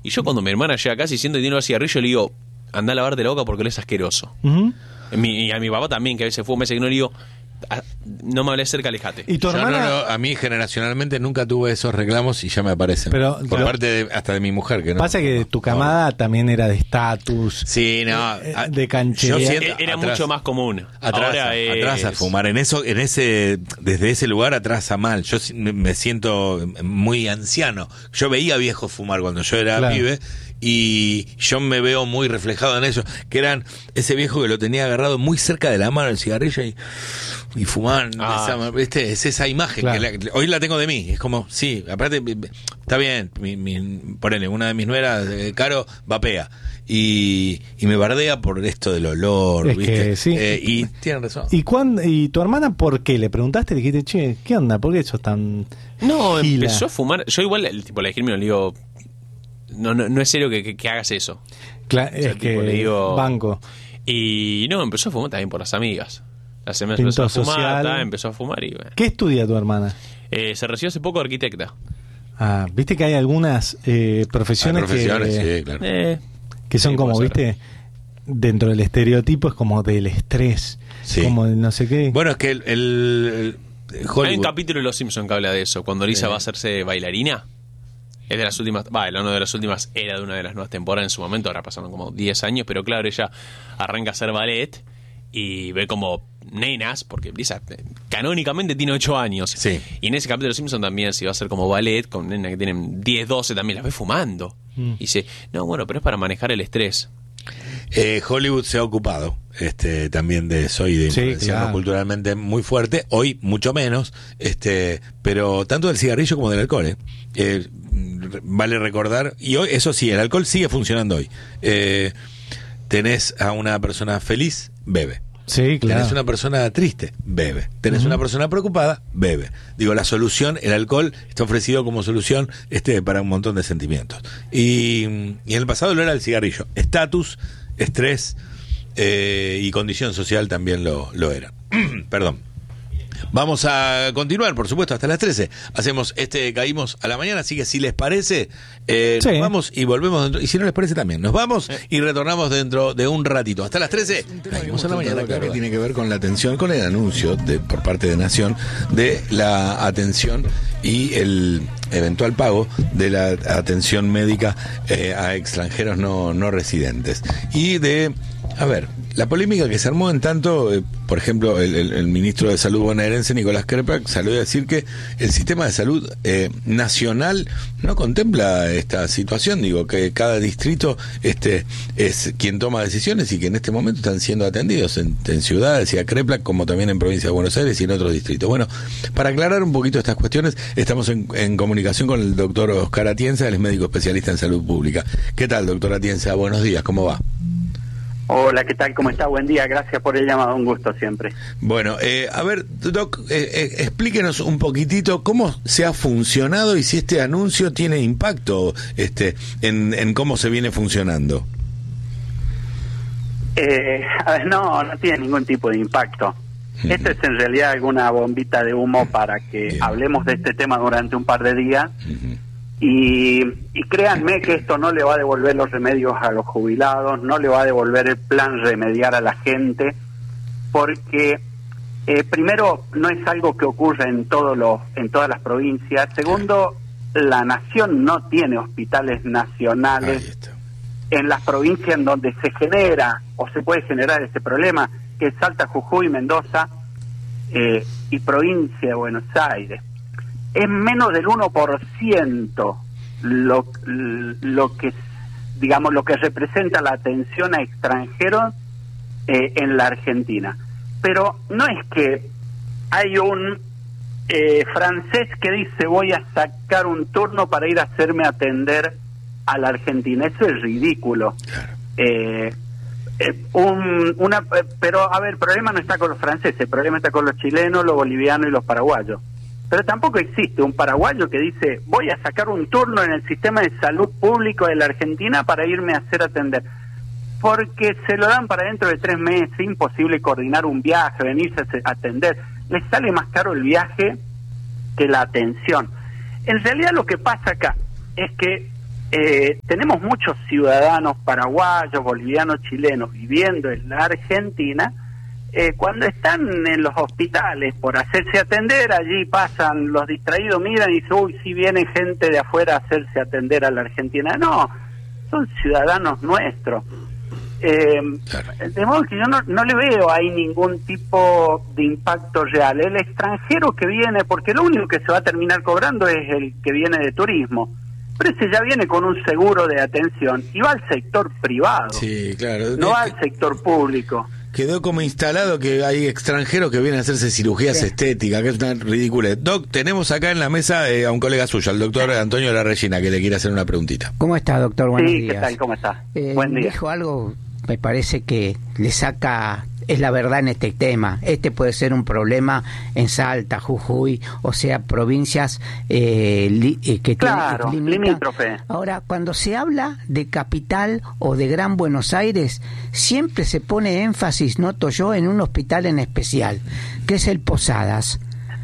Y yo cuando mi hermana llega a casa y siento que tiene un cigarrillo, le digo, anda a lavarte la boca porque es asqueroso. Y a mi papá también, que a veces fue un mes que no, le digo, no me hables cerca, alejate. ¿Y tu hermana? A mí generacionalmente nunca tuve esos reclamos y ya me aparecen. Pero, por parte hasta de mi mujer. Que no, pasa que tu camada también era de estatus. Sí, no. De canchería. Era atrás, mucho más común. Atrás a fumar. Desde ese lugar atrás a mal. Yo me siento muy anciano. Yo veía viejos fumar cuando yo era pibe. Y yo me veo muy reflejado en ellos, que eran ese viejo que lo tenía agarrado muy cerca de la mano el cigarrillo y fumaban. Es esa imagen, claro. Hoy la tengo de mí. Es como, sí, aparte, está bien, ponele, una de mis nueras, Caro, vapea. Y me bardea por esto del olor, es ¿viste? Que, sí. Y tienen razón. ¿Y tu hermana por qué? ¿Le preguntaste? Le dijiste, che, ¿qué onda? ¿Por qué sos tan No, gila? Empezó a fumar. Yo igual, tipo, le dije, le digo, no es serio que hagas eso. Claro, es que le digo, banco. Y no, empezó a fumar también por las amigas. Las amigas Pinto empezó a fumar, social. empezó a fumar y bueno. ¿Qué estudia tu hermana? Se recibió hace poco de arquitecta. Viste que hay algunas profesiones sí, claro. Que son como, viste, dentro del estereotipo es como del estrés, como del no sé qué. Bueno, es que el Hollywood. Hay un capítulo de Los Simpsons que habla de eso, cuando Lisa va a hacerse bailarina. Es de las últimas, no de las últimas, era de una de las nuevas temporadas en su momento, ahora pasaron como 10 años, pero claro, ella arranca a hacer ballet y ve como nenas, porque Lisa canónicamente tiene 8 años. Sí. Y en ese capítulo de Los Simpsons también se iba a hacer como ballet, con nenas que tienen 10, 12, también las ve fumando. Y dice, no, bueno, pero es para manejar el estrés. Hollywood se ha ocupado también de eso y de influenciarnos culturalmente muy fuerte, hoy mucho menos, pero tanto del cigarrillo como del alcohol. Vale recordar, y hoy, eso sí, el alcohol sigue funcionando hoy. Tenés a una persona feliz, bebe. Sí, claro. Tenés una persona triste, bebe. Tenés una persona preocupada, bebe. Digo, la solución, el alcohol está ofrecido como solución para un montón de sentimientos. Y en el pasado lo era el cigarrillo. Estatus, estrés y condición social también lo era. Perdón. Vamos a continuar, por supuesto, hasta las 13. Hacemos Caímos a la mañana, así que si les parece, nos vamos y volvemos dentro. Y si no les parece también, nos vamos y retornamos dentro de un ratito. Hasta las 13, Caímos a la mañana. Claro, que tiene que ver con la atención, con el anuncio por parte de Nación de la atención y el eventual pago de la atención médica a extranjeros no residentes. Y la polémica que se armó en tanto, por ejemplo, el ministro de Salud bonaerense, Nicolás Kreplak, salió a decir que el sistema de salud nacional no contempla esta situación, que cada distrito es quien toma decisiones y que en este momento están siendo atendidos en ciudades, decía Kreplak, como también en provincia de Buenos Aires y en otros distritos. Bueno, para aclarar un poquito estas cuestiones, estamos en comunicación con el doctor Oscar Atienza, él es médico especialista en salud pública. ¿Qué tal, doctor Atienza? Buenos días, ¿cómo va? Hola, ¿qué tal? ¿Cómo está? Buen día, gracias por el llamado, un gusto siempre. Bueno, Doc, explíquenos un poquitito cómo se ha funcionado y si este anuncio tiene impacto en cómo se viene funcionando. No tiene ningún tipo de impacto. Esto es en realidad alguna bombita de humo para que hablemos de este tema durante un par de días. Y créanme que esto no le va a devolver los remedios a los jubilados, no le va a devolver el plan remediar a la gente, porque primero no es algo que ocurre en todas las provincias. Segundo, la nación no tiene hospitales nacionales en las provincias en donde se genera o se puede generar este problema, que es Salta, Jujuy, Mendoza y provincia de Buenos Aires. Es menos del 1% lo que representa la atención a extranjeros en la Argentina. Pero no es que hay un francés que dice voy a sacar un turno para ir a hacerme atender a la Argentina. Eso es ridículo. Pero a ver, el problema no está con los franceses, el problema está con los chilenos, los bolivianos y los paraguayos. Pero tampoco existe un paraguayo que dice voy a sacar un turno en el sistema de salud público de la Argentina para irme a hacer atender, porque se lo dan para dentro de 3 meses, imposible coordinar un viaje, venirse a atender, les sale más caro el viaje que la atención. En realidad lo que pasa acá es que tenemos muchos ciudadanos paraguayos, bolivianos, chilenos viviendo en la Argentina. Cuando están en los hospitales por hacerse atender, allí pasan los distraídos, miran y dicen, uy, si viene gente de afuera a hacerse atender a la Argentina. No, son ciudadanos nuestros. De modo que yo no le veo ahí ningún tipo de impacto real. El extranjero que viene, porque lo único que se va a terminar cobrando es el que viene de turismo, pero ese ya viene con un seguro de atención y va al sector privado, sí, claro, no va al sector público. Quedó como instalado que hay extranjeros que vienen a hacerse cirugías estéticas, que es una ridícula. Doc, tenemos acá en la mesa a un colega suyo, al doctor Antonio de la Regina, que le quiere hacer una preguntita. ¿Cómo está, doctor? Buenos días. ¿Qué tal? ¿Cómo está? Buen día. Dijo algo, me parece que le saca, es la verdad en este tema. Este puede ser un problema en Salta, Jujuy, o sea, provincias que claro, tienen limítrofe. Ahora, cuando se habla de capital o de Gran Buenos Aires, siempre se pone énfasis, noto yo, en un hospital en especial, que es el Posadas.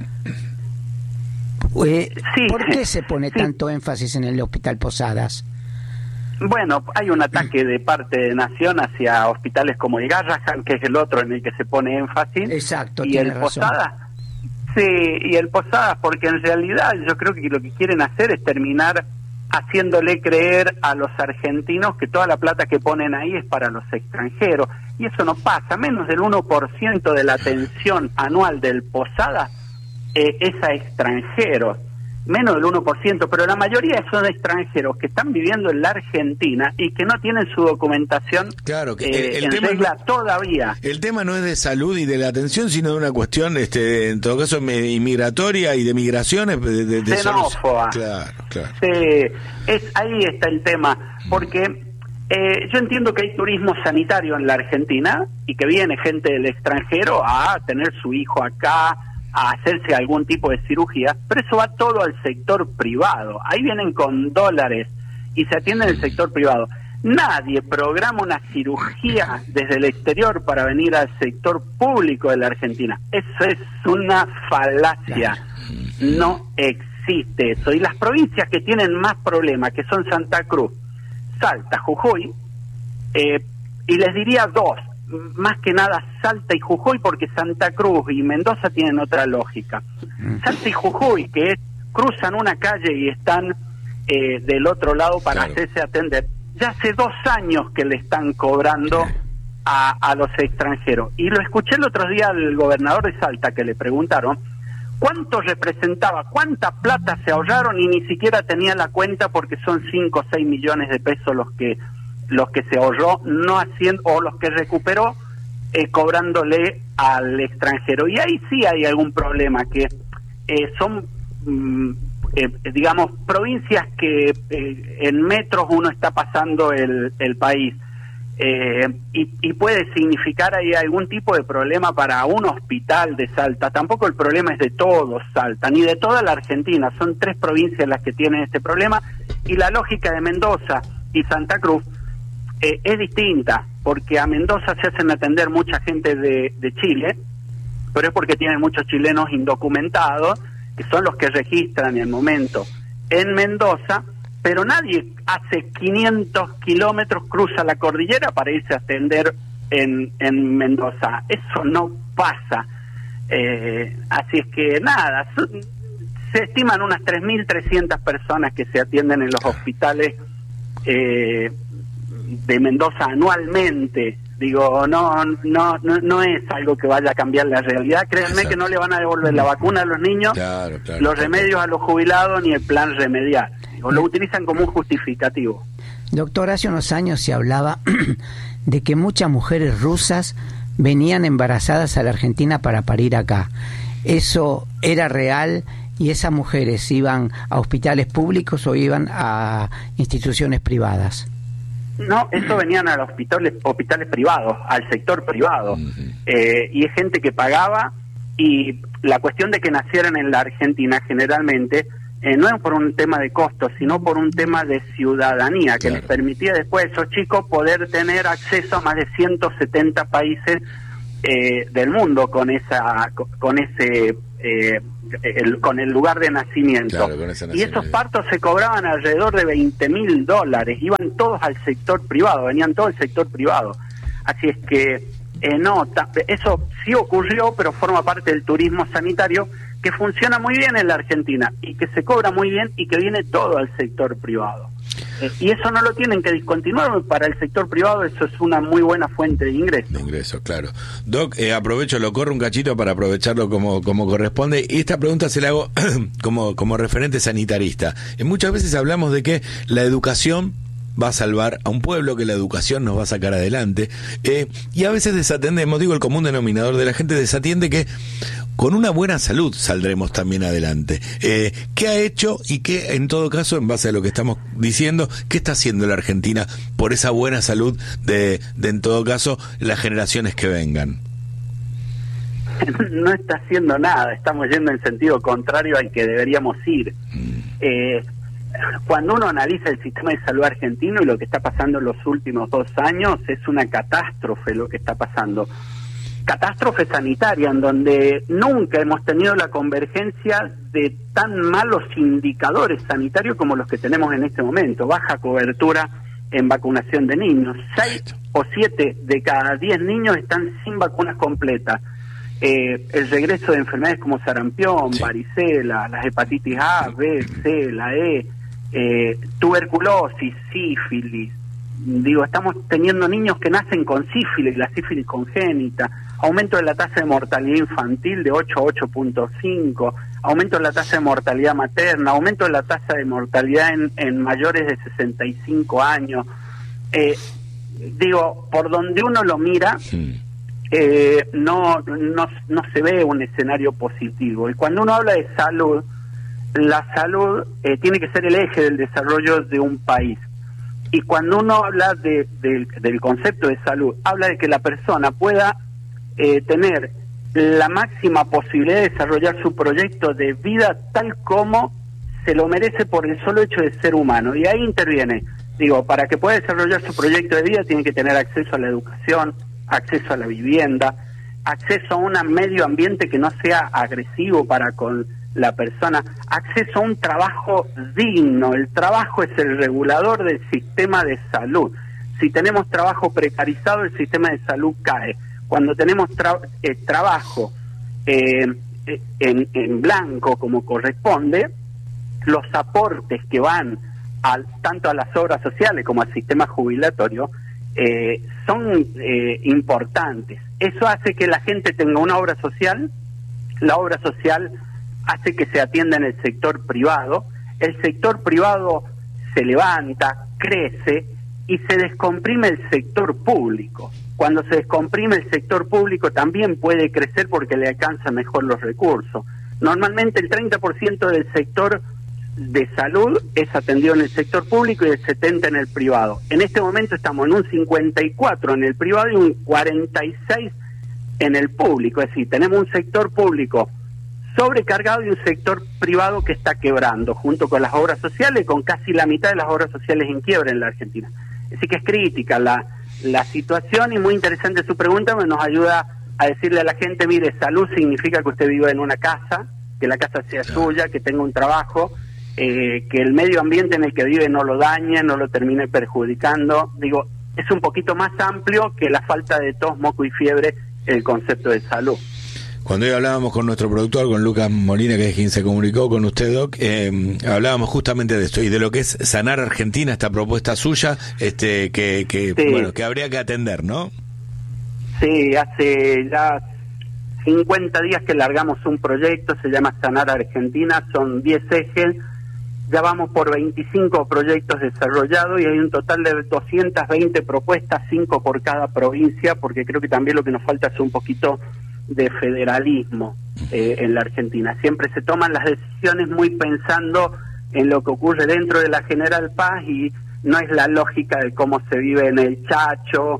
Sí, ¿Por qué se pone tanto énfasis en el hospital Posadas? Bueno, hay un ataque de parte de Nación hacia hospitales como el Garrahan, que es el otro en el que se pone énfasis. Exacto, y tiene el razón. Posadas. Sí, y el Posadas, porque en realidad yo creo que lo que quieren hacer es terminar haciéndole creer a los argentinos que toda la plata que ponen ahí es para los extranjeros. Y eso no pasa. Menos del 1% de la atención anual del Posadas es a extranjeros. Menos del 1%, pero la mayoría son extranjeros que están viviendo en la Argentina y que no tienen su documentación claro, que en regla todavía. El tema no es de salud y de la atención, sino de una cuestión, en todo caso, inmigratoria y de migraciones. De xenófoba. Claro. Sí, ahí está el tema, porque yo entiendo que hay turismo sanitario en la Argentina y que viene gente del extranjero a tener su hijo acá, a hacerse algún tipo de cirugía, pero eso va todo al sector privado. Ahí vienen con dólares y se atiende en el sector privado. Nadie programa una cirugía desde el exterior para venir al sector público de la Argentina. Eso es una falacia. No existe eso. Y las provincias que tienen más problemas, que son Santa Cruz, Salta, Jujuy, y les diría dos, más que nada Salta y Jujuy, porque Santa Cruz y Mendoza tienen otra lógica. Salta y Jujuy, que cruzan una calle y están del otro lado para hacerse atender, ya hace 2 años que le están cobrando a los extranjeros. Y lo escuché el otro día al gobernador de Salta, que le preguntaron cuánto representaba, cuánta plata se ahorraron, y ni siquiera tenía la cuenta, porque son 5 o 6 millones de pesos los que se ahorró, no haciendo, o los que recuperó cobrándole al extranjero. Y ahí sí hay algún problema, que son digamos provincias que en metros uno está pasando el país, y puede significar ahí algún tipo de problema para un hospital de Salta. Tampoco el problema es de todo Salta, ni de toda la Argentina, son 3 provincias las que tienen este problema, y la lógica de Mendoza y Santa Cruz es distinta, porque a Mendoza se hacen atender mucha gente de Chile, pero es porque tienen muchos chilenos indocumentados, que son los que registran en el momento en Mendoza, pero nadie hace 500 kilómetros, cruza la cordillera para irse a atender en Mendoza. Eso no pasa. Así es que nada, se estiman unas 3.300 personas que se atienden en los hospitales de Mendoza anualmente. Digo, no es algo que vaya a cambiar la realidad. Créanme que no le van a devolver la vacuna a los niños, los remedios a los jubilados, ni el plan remedial. Digo, lo utilizan como un justificativo. Doctor, hace unos años se hablaba de que muchas mujeres rusas venían embarazadas a la Argentina para parir acá. ¿Eso era real? ¿Y esas mujeres iban a hospitales públicos o iban a instituciones privadas? No, eso venían a los hospitales privados, al sector privado. Y es gente que pagaba, y la cuestión de que nacieran en la Argentina generalmente no es por un tema de costos, sino por un tema de ciudadanía, que les permitía después a esos chicos poder tener acceso a más de 170 países del mundo con ese con el lugar de nacimiento. Claro, con esa Y nacionalidad. esos partos se cobraban alrededor de $20,000, iban todos al sector privado, venían todo el sector privado. Así es que eso sí ocurrió, pero forma parte del turismo sanitario que funciona muy bien en la Argentina y que se cobra muy bien y que viene todo al sector privado. Y eso no lo tienen que discontinuar. Para el sector privado eso es una muy buena fuente de ingresos. De ingresos, claro. Doc, aprovecho, lo corro un cachito para aprovecharlo como corresponde. Y esta pregunta se la hago como referente sanitarista. Muchas veces hablamos de que la educación va a salvar a un pueblo, que la educación nos va a sacar adelante, y a veces desatendemos, digo, el común denominador de la gente desatiende que con una buena salud saldremos también adelante. ¿Qué ha hecho y qué, en todo caso, en base a lo que estamos diciendo, qué está haciendo la Argentina por esa buena salud de en todo caso, las generaciones que vengan? No está haciendo nada, estamos yendo en sentido contrario al que deberíamos ir. Cuando uno analiza el sistema de salud argentino y lo que está pasando en los últimos 2 años, es una catástrofe lo que está pasando. Catástrofe sanitaria, en donde nunca hemos tenido la convergencia de tan malos indicadores sanitarios como los que tenemos en este momento. Baja cobertura en vacunación de niños. 6 o 7 de cada 10 niños están sin vacunas completas. El regreso de enfermedades como sarampión, varicela, las hepatitis A, B, C, la tuberculosis, sífilis. Digo, estamos teniendo niños que nacen con sífilis, la sífilis congénita, aumento de la tasa de mortalidad infantil de 8 a 8.5, aumento de la tasa de mortalidad materna, aumento de la tasa de mortalidad en mayores de 65 años. Digo, por donde uno lo mira, no se ve un escenario positivo. Y cuando uno habla de salud, la salud tiene que ser el eje del desarrollo de un país. Y cuando uno habla del concepto de salud, habla de que la persona pueda tener la máxima posibilidad de desarrollar su proyecto de vida tal como se lo merece por el solo hecho de ser humano. Y ahí interviene, digo, para que pueda desarrollar su proyecto de vida tiene que tener acceso a la educación, acceso a la vivienda, acceso a un medio ambiente que no sea agresivo para con la persona, acceso a un trabajo digno. El trabajo es el regulador del sistema de salud. Si tenemos trabajo precarizado, el sistema de salud cae. Cuando tenemos trabajo en blanco como corresponde, los aportes que van tanto a las obras sociales como al sistema jubilatorio son importantes. Eso hace que la gente tenga una obra social. La obra social hace que se atienda en el sector privado. El sector privado se levanta, crece y se descomprime el sector público. Cuando se descomprime el sector público también puede crecer porque le alcanzan mejor los recursos. Normalmente el 30% del sector de salud es atendido en el sector público y el 70% en el privado. En este momento estamos en un 54% en el privado y un 46% en el público. Es decir, tenemos un sector público sobrecargado y un sector privado que está quebrando, junto con las obras sociales, con casi la mitad de las obras sociales en quiebra en la Argentina. Así que es crítica la situación, y muy interesante su pregunta, nos ayuda a decirle a la gente, mire, salud significa que usted viva en una casa, que la casa sea suya, que tenga un trabajo, que el medio ambiente en el que vive no lo dañe, no lo termine perjudicando. Digo, es un poquito más amplio que la falta de tos, moco y fiebre, el concepto de salud. Cuando hoy hablábamos con nuestro productor, con Lucas Molina, que es quien se comunicó con usted, Doc, hablábamos justamente de esto y de lo que es Sanar Argentina, esta propuesta suya, bueno, que habría que atender, ¿no? Sí, hace ya 50 días que largamos un proyecto, se llama Sanar Argentina, son 10 ejes, ya vamos por 25 proyectos desarrollados y hay un total de 220 propuestas, 5 por cada provincia, porque creo que también lo que nos falta es un poquito de federalismo en la Argentina. Siempre se toman las decisiones muy pensando en lo que ocurre dentro de la General Paz y no es la lógica de cómo se vive en el Chacho,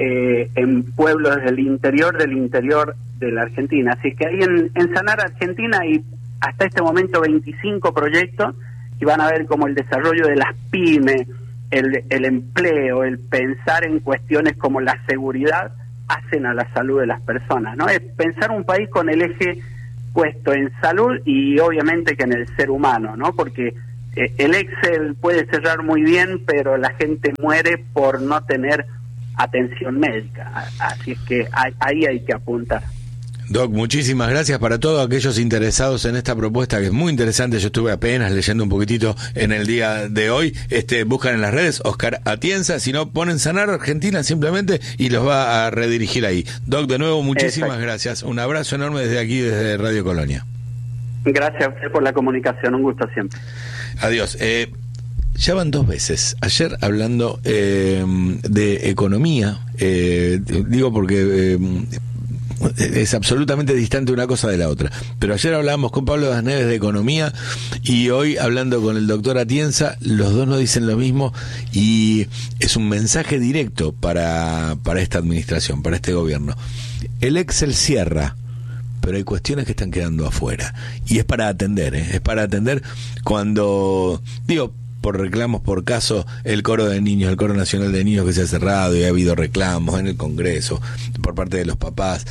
en pueblos del interior de la Argentina. Así que ahí en Sanar Argentina hay hasta este momento 25 proyectos y van a ver cómo el desarrollo de las pymes, el empleo, el pensar en cuestiones como la seguridad hacen a la salud de las personas, ¿no? Es pensar un país con el eje presupuesto en salud y obviamente que en el ser humano, ¿no? Porque el Excel puede cerrar muy bien, pero la gente muere por no tener atención médica. Así es que ahí hay que apuntar. Doc, muchísimas gracias para todos aquellos interesados en esta propuesta que es muy interesante. Yo estuve apenas leyendo un poquitito en el día de hoy. Buscan en las redes Oscar Atienza, si no ponen Sanar Argentina simplemente y los va a redirigir ahí. Doc, de nuevo muchísimas gracias. Un abrazo enorme desde aquí, desde Radio Colonia. Gracias a usted por la comunicación, un gusto siempre. Adiós. Ya van 2 veces. Ayer hablando de economía, digo porque es absolutamente distante una cosa de la otra. Pero ayer hablábamos con Pablo Das Neves de economía y hoy hablando con el doctor Atienza, los dos nos dicen lo mismo y es un mensaje directo para esta administración, para este gobierno. El Excel cierra, pero hay cuestiones que están quedando afuera y es para atender, es para atender cuando, digo, por reclamos por caso, el Coro de Niños, el Coro Nacional de Niños que se ha cerrado y ha habido reclamos en el Congreso por parte de los papás.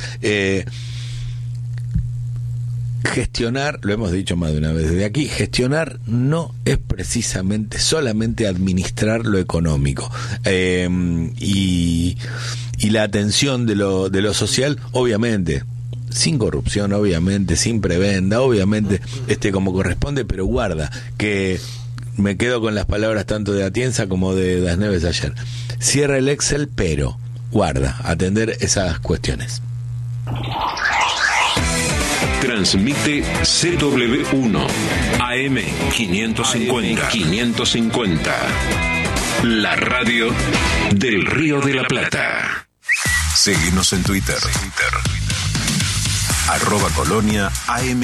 Gestionar, lo hemos dicho más de una vez desde aquí, gestionar no es precisamente solamente administrar lo económico. Y la atención de lo social, obviamente, sin corrupción, obviamente, sin prebenda, obviamente, como corresponde, pero guarda que me quedo con las palabras tanto de Atienza como de Das Neves ayer. Cierra el Excel, pero guarda, atender esas cuestiones. Transmite CW1 AM 550. La radio del Río de la Plata. Seguinos en Twitter. @Colonia AM